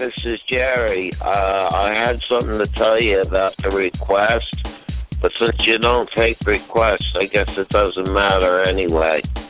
this is Jerry. I had something to tell you about the request, but since you don't take requests, I guess it doesn't matter anyway.